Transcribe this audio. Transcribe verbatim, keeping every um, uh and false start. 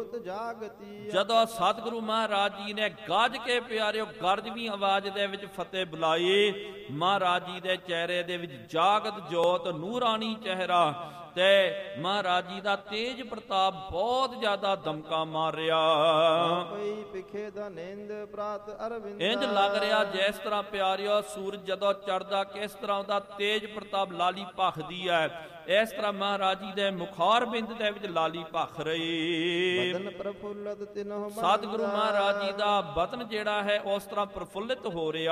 ਜੋਤ ਜਾਗਤੀ। ਜਦੋਂ ਸਤਿਗੁਰੂ ਮਹਾਰਾਜ ਜੀ ਨੇ ਗੱਜ ਕੇ ਪਿਆਰਿਓ ਗਰਜਵੀਂ ਆਵਾਜ਼ ਦੇ ਵਿੱਚ ਫਤਿਹ ਬੁਲਾਈ, ਮਹਾਰਾਜ ਜੀ ਦੇ ਚਿਹਰੇ ਦੇ ਵਿੱਚ ਜਾਗਤ ਜੋਤ ਨੂਰਾਨੀ ਚਿਹਰਾ ਤੇ ਮਹਾਰਾਜ ਜੀ ਦਾ ਤੇਜ ਪ੍ਰਤਾਪ ਬਹੁਤ ਜ਼ਿਆਦਾ ਦਮਕਾ ਮਾਰਿਆ। ਪਈ ਪਿਖੇ ਦਾ ਨਿੰਦ ਪ੍ਰਾਤ ਅਰਵਿੰਦ। ਇੰਜ ਲੱਗ ਰਿਹਾ ਜਿਸ ਤਰ੍ਹਾਂ ਪਿਆਰਿਓ ਸੂਰਜ ਜਦੋਂ ਚੜ੍ਹਦਾ ਕਿਸ ਤਰ੍ਹਾਂ ਉਹਦਾ ਤੇਜ ਪ੍ਰਤਾਪ ਲਾਲੀ ਭਖਦੀ ਹੈ, ਇਸ ਤਰ੍ਹਾਂ ਮਹਾਰਾਜ ਜੀ ਦੇ ਮੁਖਾਰ ਬਿੰਦ ਦੇ ਵਿੱਚ ਲਾਲੀ ਭਖ ਰਹੀ। ਬਦਨ ਪ੍ਰਫੁੱਲਤ ਤਿਨਹੁ ਸਤਿਗੁਰੂ ਮਹਾਰਾਜ ਜੀ ਦਾ ਬਦਨ ਜਿਹੜਾ ਹੈ ਉਸ ਤਰ੍ਹਾਂ ਪ੍ਰਫੁੱਲਿਤ ਹੋ ਰਿਹਾ।